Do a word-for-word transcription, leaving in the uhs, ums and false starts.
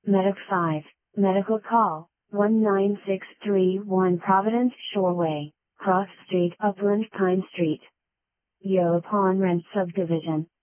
Medic five, Medical Call, one nine six three one Providence Shore Way, Cross Street, Upland Pine Street. Yellow Pond Ranch Subdivision.